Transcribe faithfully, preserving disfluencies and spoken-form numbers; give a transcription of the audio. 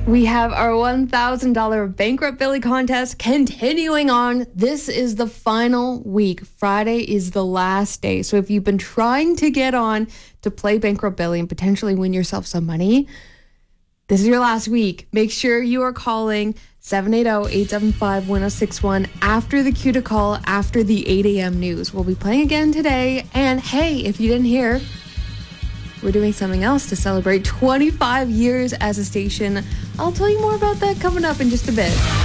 We have our one thousand dollars Bankrupt Billy contest continuing on. This is the final week. Friday is the last day. So if you've been trying to get on to play Bankrupt Billy and potentially win yourself some money, this is your last week. Make sure you are calling seven eight zero, eight seven five, one zero six one after the cue to call after the eight a.m. news. We'll be playing again today. And hey, if you didn't hear, we're doing something else to celebrate twenty-five years as a station. I'll tell you more about that coming up in just a bit.